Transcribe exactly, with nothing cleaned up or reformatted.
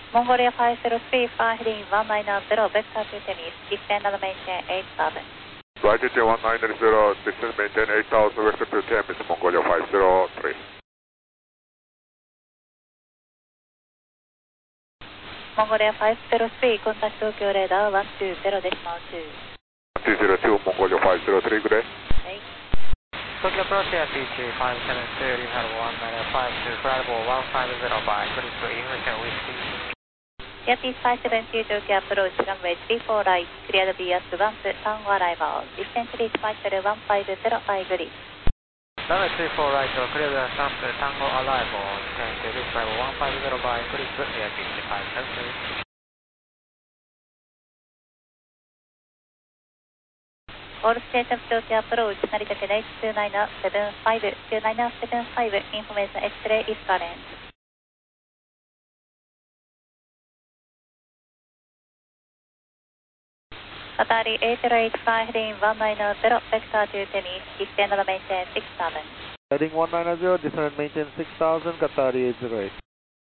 Mongolia five zero three, fly heading one nine zero, vector to Tennis, descend and maintain eight thousand. Flight J T one nine zero, descend maintain eight thousand, vector to Tennis, Mongolia five zero three. Mongolia five zero three, contact Tokyo radar one two zero decimal two. two zero two, Mongolia five zero three, good day. Okay. Tokyo approach T G five seven two, you have one nine five two, flight level one five zero by Chris English and Whiskey. Yeti five seven two, Tokyo approach runway three four right, cleared via Subans, town arrival, descent reach flight one five zero five grid. Runway three four right, clear the Samp Tango arrival, descent reach flight one five zero by Chris Yeti five seven two. All station Tokyo approach, Narita H two nine seven five, two nine seven five, information X-ray is current. Qatari eight zero eight, fly heading one nine zero, vector to Tennis, descend and maintain six thousand. Heading one nine zero, descend and maintain six thousand, Qatari eight zero eight.